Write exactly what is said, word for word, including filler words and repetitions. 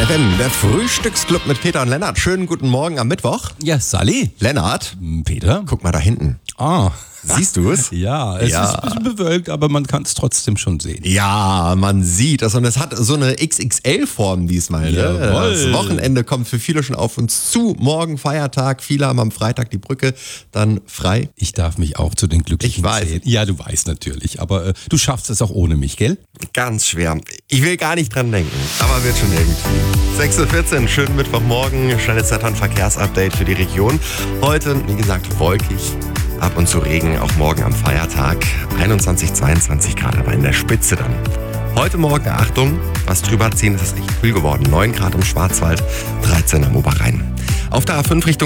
F M, der Frühstücksclub mit Peter und Lennart. Schönen guten Morgen am Mittwoch. Ja, Sally. Lennart, Peter. guck mal da hinten. Ah. Siehst du es? Ja, es Ja. ist ein bisschen bewölkt, aber man kann es trotzdem schon sehen. Ja, man sieht das und es hat so eine X X L-Form diesmal. Ne? Jawohl. Das Wochenende kommt für viele schon auf uns zu. Morgen Feiertag, viele haben am Freitag die Brücke dann frei. Ich darf mich auch zu den Glücklichen Ich weiß. zählen. Ja, du weißt natürlich, aber äh, du schaffst es auch ohne mich, gell? Ganz schwer. Ich will gar nicht dran denken, aber wird schon irgendwie. sechs Uhr vierzehn, schönen Mittwochmorgen, schnelles Wetter- und Verkehrsupdate für die Region. Heute, wie gesagt, wolkig. Ab und zu Regen, auch morgen am Feiertag. einundzwanzig, zweiundzwanzig Grad, aber in der Spitze dann. Heute Morgen, Achtung, was drüber ziehen, ist es echt kühl geworden. neun Grad im Schwarzwald, dreizehn am Oberrhein. Auf der A fünf Richtung